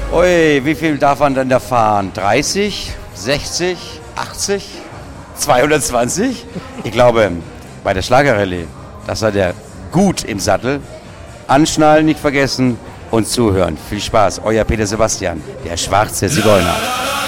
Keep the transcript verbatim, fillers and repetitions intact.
Ui, wie viel darf man denn da fahren? dreißig, sechzig, achtzig, zweihundertzwanzig? Ich glaube, bei der Schlagerrallye, da seid ihr gut im Sattel. Anschnallen nicht vergessen und zuhören. Viel Spaß, euer Peter Sebastian, der schwarze Zigeuner.